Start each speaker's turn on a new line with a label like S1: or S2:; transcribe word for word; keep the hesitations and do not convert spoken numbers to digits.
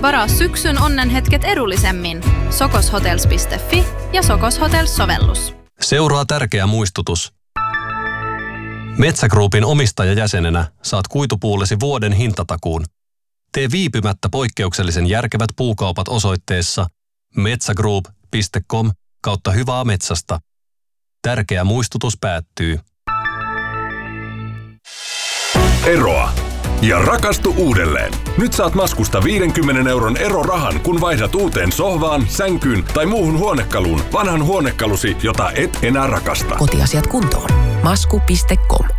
S1: Varaa syksyn onnenhetket edullisemmin. sokoshotels piste fi ja Sokos Hotels-sovellus.
S2: Seuraa tärkeä muistutus. Metsä Groupin omistajajäsenenä saat kuitupuulesi vuoden hintatakuun. Tee viipymättä poikkeuksellisen järkevät puukaupat osoitteessa metsägroup piste com kautta hyvää metsästä. Tärkeä muistutus päättyy.
S3: Eroa ja rakastu uudelleen. Nyt saat Maskusta viidenkymmenen euron erorahan, kun vaihdat uuteen sohvaan, sänkyyn tai muuhun huonekaluun vanhan huonekalusi, jota et enää rakasta.
S4: Kotiasiat kuntoon. Masku piste com